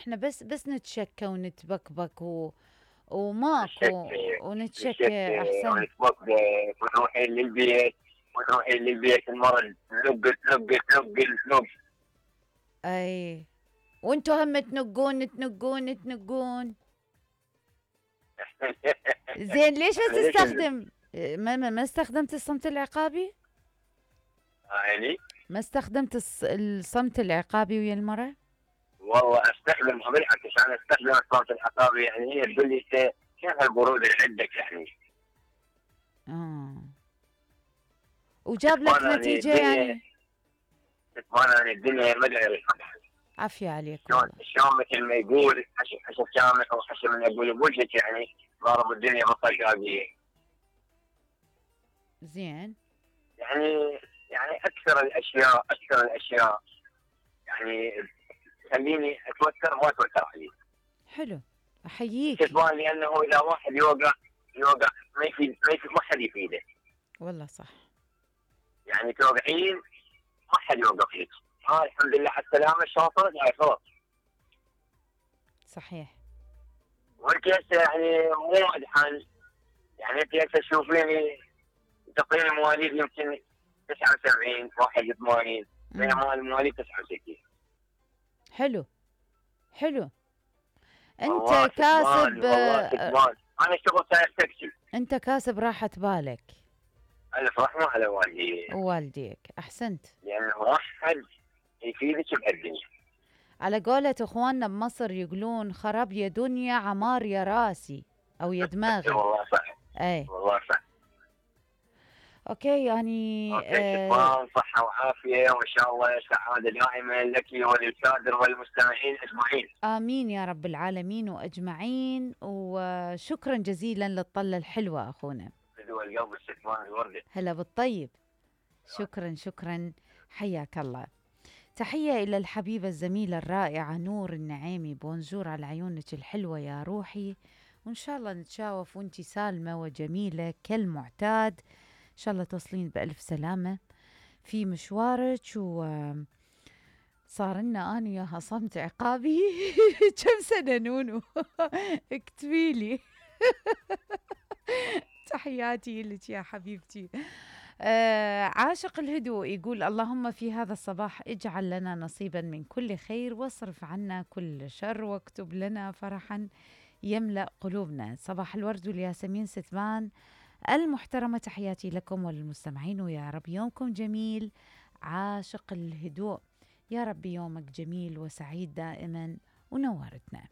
احنا بس نتشكى ونتبكبك وماكو نتشكى ونتشكى نتشكى احسن. ونتوقف ونروحين للبيت، ونروحين للبيت المرض نلق تلق تلق تلق. اي، وانتو هم تنقون. زين ليش ما يعني ليش تستخدم، ما استخدمت الصمت العقابي؟ يعني ما استخدمت الصمت العقابي ويا المرأة؟ والله استخدم، بالعكس انا استخدم الصوت العقابي. يعني هي تقول لي انت كيف البرود اللي عندك يعني. اه، وجاب لك تكفون يعني نتيجة الدنيا، يعني؟ تكفون يعني الدنيا مدعي. عافية عليك شلون والله. شلون مثل ما يقول حسب كلامك، او حسب ما يقول بوجهك يعني ضارب الدنيا بالطقابية. زين. يعني يعني اكثر الاشياء يعني تخليني اتوتر، ما اتوتر عليه. حلو، احييكي. كتبان لانه اذا واحد يوقع ما يفيد ما حد يفيده. والله صح. يعني توقعين ما حد يوقف لك. الحمد لله على السلامه، شاطرت على خلاص. صحيح. وانت هسه يعني مو مدحن. يعني انت هسه تشوفيني تقييم المواليد يمكن 79 81، امم بينما المواليد 69. حلو. حلو. انت والله كاسب كتمان والله كتمان. انا شغل سايق تاكسي. انت كاسب راحة بالك. الف رحمه على والدي. ووالديك، احسنت. لانه ما حد يفيدك بهالدنيا. على قولة اخواننا بمصر يقولون خراب يا دنيا عمار يا راسي، او يا دماغي. والله صح. اي. والله صح. اوكي يعني اوكي شكرا، صحة وعافية وان شاء الله سعادة دائما لك وللكادر والمستمعين اجمعين. امين يا رب العالمين واجمعين، وشكرا جزيلا للطلة الحلوة اخونا. بدو القلب الشكمان الوردة. هلا بالطيب. شكرا. حياك الله. تحية إلى الحبيبة الزميلة الرائعة نور النعيمي. بونجور على عيونك الحلوة يا روحي، وإن شاء الله نتشاوف وانتي سالمة وجميلة كالمعتاد. إن شاء الله تصلين بألف سلامة في مشوارك. وصار لنا أنا وياها صمت عقابي. كم سنة نونو؟ اكتبي لي. تحياتي لك يا حبيبتي. عاشق الهدوء يقول اللهم في هذا الصباح اجعل لنا نصيبا من كل خير، واصرف عنا كل شر، واكتب لنا فرحا يملأ قلوبنا. صباح الورد والياسمين ستمان المحترمة، تحياتي لكم وللمستمعين، ويا رب يومكم جميل. عاشق الهدوء، يا رب يومك جميل وسعيد دائما ونورتنا.